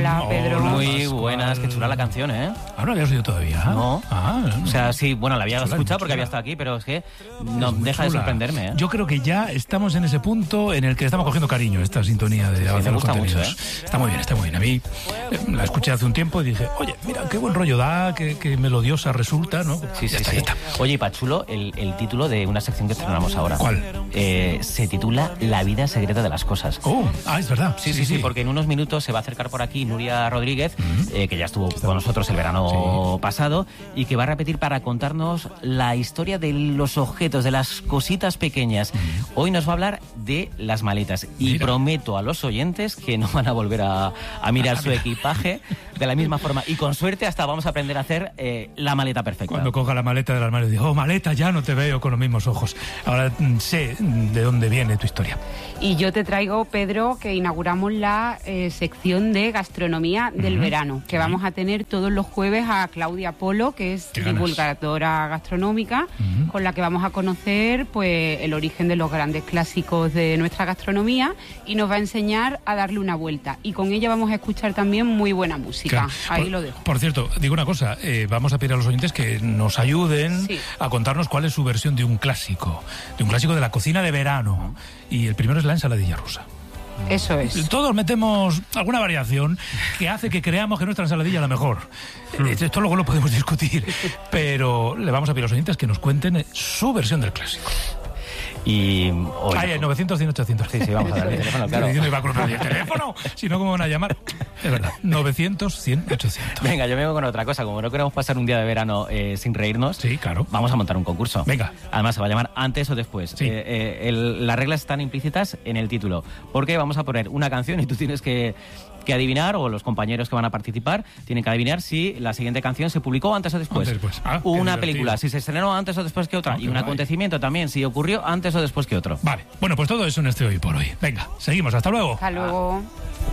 Hola, Pedro. Muy buenas, qué chula la canción, ¿eh? ¿Ah, no habías oído todavía? No. No. O sea, sí, bueno, la había escuchado porque había estado aquí, pero es que no deja de sorprenderme, ¿eh? Yo creo que ya estamos en ese punto en el que estamos cogiendo cariño, esta sintonía de Avanzar los Contenidos. Mucho, ¿eh? Está muy bien. A mí la escuché hace un tiempo y dije, oye, mira, qué buen rollo da, qué melodiosa resulta, ¿no? Sí. Oye, y Pachulo, el título de una sección que estrenamos ahora. ¿Cuál? Se titula La vida secreta de las cosas. Es verdad. Sí, porque en unos minutos se va a acercar por aquí Nuria Rodríguez, que ya estuvo con nosotros el verano pasado, y que va a repetir para contarnos la historia de los objetos, de las cositas pequeñas. Hoy nos va a hablar de las maletas. Y prometo a los oyentes que no van a volver a mirar su equipaje de la misma forma. Y con suerte hasta vamos a aprender a hacer la maleta perfecta. Cuando coja la maleta del armario, digo, maleta, ya no te veo con los mismos ojos. Ahora sé de dónde viene tu historia. Y yo te traigo, Pedro, que inauguramos la sección de gastronomía del verano, que vamos a tener todos los jueves a Claudia Polo, que es divulgadora gastronómica, con la que vamos a conocer pues el origen de los grandes clásicos de nuestra gastronomía y nos va a enseñar a darle una vuelta. Y con ella vamos a escuchar también muy buena música. Ahí lo dejo. Por cierto, digo una cosa, vamos a pedir a los oyentes que nos ayuden a contarnos cuál es su versión de un clásico de la cocina de verano. Y el primero es la ensaladilla rusa. Eso es. Todos metemos alguna variación que hace que creamos que nuestra ensaladilla es la mejor. Esto luego lo podemos discutir, pero le vamos a pedir a los oyentes que nos cuenten su versión del clásico. Y hoy 900, 100, 800. Sí, vamos a dar el teléfono, claro. Yo no iba a cruzar el teléfono, si no, ¿cómo van a llamar? Es verdad, 900, 100, 800. Venga, yo me vengo con otra cosa. Como no queremos pasar un día de verano sin reírnos, claro, vamos a montar un concurso. Venga. Además, se va a llamar Antes o Después. Sí. Las reglas están implícitas en el título, porque vamos a poner una canción y tú tienes que adivinar, o los compañeros que van a participar tienen que adivinar si la siguiente canción se publicó antes o después. Una película, si se estrenó antes o después que otra. Y un acontecimiento también, si ocurrió antes o después que otro. Vale, bueno, pues todo eso en este Hoy por Hoy. Venga, seguimos, hasta luego. Hasta luego.